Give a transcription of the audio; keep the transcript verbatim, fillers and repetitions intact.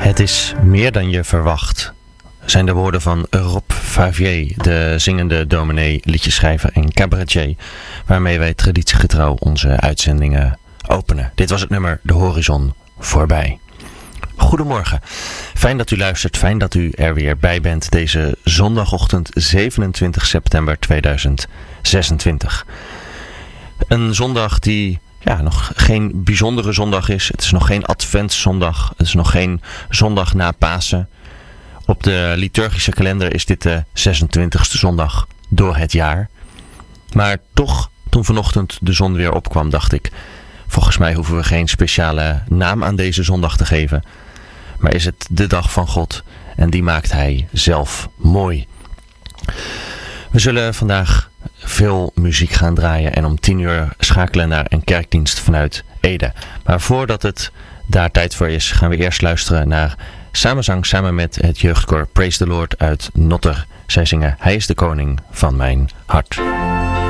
Het is meer dan je verwacht, zijn de woorden van Rob Favier, de zingende dominee, liedjeschrijver en cabaretier, waarmee wij traditiegetrouw onze uitzendingen openen. Dit was het nummer De Horizon Voorbij. Goedemorgen, fijn dat u luistert, fijn dat u er weer bij bent deze zondagochtend zevenentwintig september tweeduizend zesentwintig. Een zondag die ja, nog geen bijzondere zondag is. Het is nog geen adventszondag. Het is nog geen zondag na Pasen. Op de liturgische kalender is dit de zesentwintigste zondag door het jaar. Maar toch, toen vanochtend de zon weer opkwam, dacht ik, volgens mij hoeven we geen speciale naam aan deze zondag te geven. Maar is het de dag van God en die maakt hij zelf mooi. We zullen vandaag veel muziek gaan draaien en om tien uur schakelen naar een kerkdienst vanuit Ede. Maar voordat het daar tijd voor is, gaan we eerst luisteren naar samenzang samen met het jeugdkoor Praise the Lord uit Notter. Zij zingen Hij is de koning van mijn hart.